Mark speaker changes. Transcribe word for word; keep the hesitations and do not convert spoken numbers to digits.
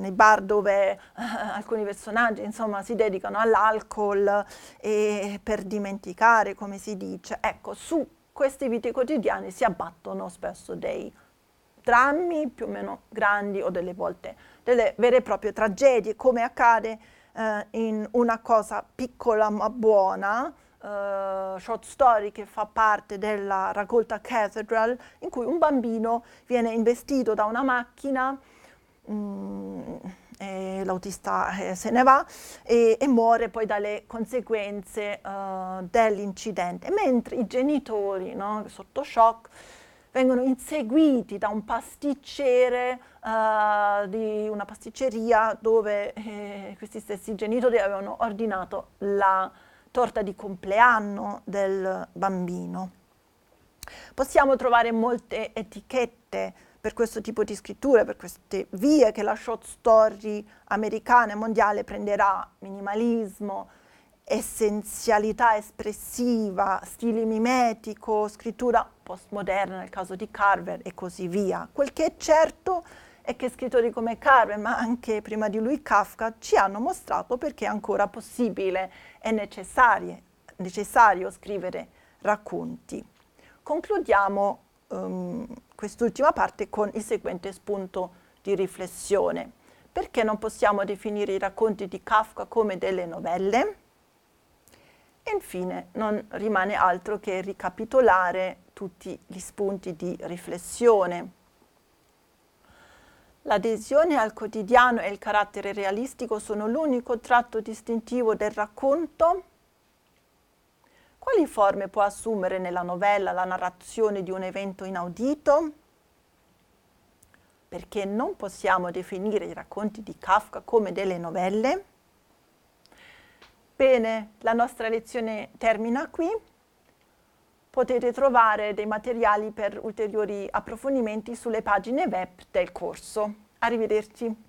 Speaker 1: nei bar dove eh, alcuni personaggi, insomma, si dedicano all'alcol e per dimenticare, come si dice. Ecco, su queste vite quotidiane si abbattono spesso dei drammi più o meno grandi o delle volte delle vere e proprie tragedie, come accade eh, in Una cosa piccola ma buona, Uh, short story che fa parte della raccolta Cathedral, in cui un bambino viene investito da una macchina, mm, e l'autista eh, se ne va e, e muore poi dalle conseguenze uh, dell'incidente, mentre i genitori, no, sotto shock, vengono inseguiti da un pasticcere uh, di una pasticceria dove eh, questi stessi genitori avevano ordinato la torta di compleanno del bambino. Possiamo trovare molte etichette per questo tipo di scritture, per queste vie che la short story americana e mondiale prenderà: minimalismo, essenzialità espressiva, stile mimetico, scrittura postmoderna nel caso di Carver e così via. Quel che è certo è che scrittori come Carver, ma anche prima di lui Kafka, ci hanno mostrato perché è ancora possibile e necessario, necessario scrivere racconti. Concludiamo um, quest'ultima parte con il seguente spunto di riflessione. Perché non possiamo definire i racconti di Kafka come delle novelle? E infine non rimane altro che ricapitolare tutti gli spunti di riflessione. L'adesione al quotidiano e il carattere realistico sono l'unico tratto distintivo del racconto? Quali forme può assumere nella novella la narrazione di un evento inaudito? Perché non possiamo definire i racconti di Kafka come delle novelle? Bene, la nostra lezione termina qui. Potete trovare dei materiali per ulteriori approfondimenti sulle pagine web del corso. Arrivederci.